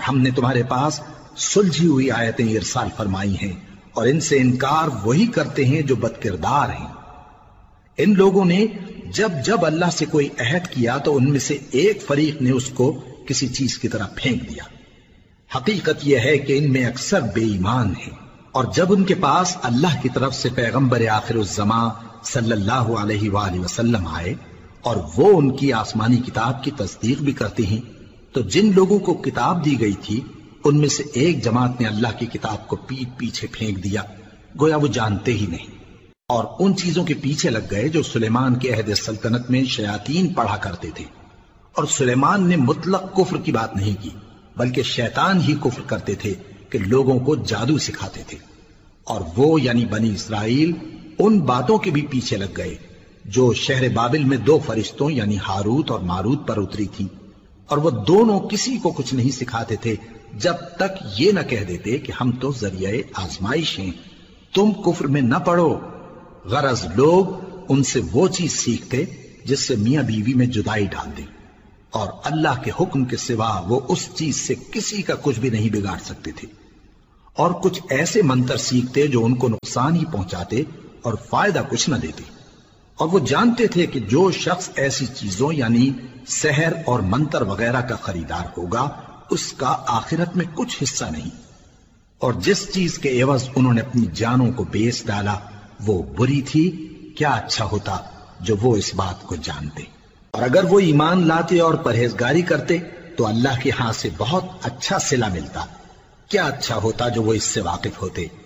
ہم نے تمہارے پاس سلجھی ہوئی آیتیں ارسال فرمائی ہیں، اور ان سے انکار وہی کرتے ہیں جو بد کردار ہیں۔ ان لوگوں نے جب جب اللہ سے کوئی عہد کیا تو ان میں سے ایک فریق نے اس کو کسی چیز کی طرح پھینک دیا۔ حقیقت یہ ہے کہ ان میں اکثر بے ایمان ہیں، اور جب ان کے پاس اللہ کی طرف سے پیغمبر آخر الزماں صلی اللہ علیہ وآلہ وسلم آئے اور وہ ان کی آسمانی کتاب کی تصدیق بھی کرتے ہیں، تو جن لوگوں کو کتاب دی گئی تھی ان میں سے ایک جماعت نے اللہ کی کتاب کو پیٹ پیچھے پھینک دیا، گویا وہ جانتے ہی نہیں، اور ان چیزوں کے پیچھے لگ گئے جو سلیمان کے عہد سلطنت میں شیاطین پڑھا کرتے تھے۔ اور سلیمان نے مطلق کفر کی بات نہیں کی، بلکہ شیطان ہی کفر کرتے تھے کہ لوگوں کو جادو سکھاتے تھے، اور وہ یعنی بنی اسرائیل ان باتوں کے بھی پیچھے لگ گئے جو شہر بابل میں دو فرشتوں یعنی ہاروت اور ماروت پر اتری تھی، اور وہ دونوں کسی کو کچھ نہیں سکھاتے تھے جب تک یہ نہ کہہ دیتے کہ ہم تو ذریعہ آزمائش ہیں، تم کفر میں نہ پڑو۔ غرض لوگ ان سے وہ چیز سیکھتے جس سے میاں بیوی میں جدائی ڈال دیں، اور اللہ کے حکم کے سوا وہ اس چیز سے کسی کا کچھ بھی نہیں بگاڑ سکتے تھے، اور کچھ ایسے منتر سیکھتے جو ان کو نقصان ہی پہنچاتے اور فائدہ کچھ نہ دیتے، اور وہ جانتے تھے کہ جو شخص ایسی چیزوں یعنی سحر اور منتر وغیرہ کا خریدار ہوگا اس کا آخرت میں کچھ حصہ نہیں، اور جس چیز کے عوض انہوں نے اپنی جانوں کو بیچ ڈالا وہ بری تھی، کیا اچھا ہوتا جو وہ اس بات کو جانتے۔ اور اگر وہ ایمان لاتے اور پرہیزگاری کرتے تو اللہ کے ہاں سے بہت اچھا صلہ ملتا، کیا اچھا ہوتا جو وہ اس سے واقف ہوتے۔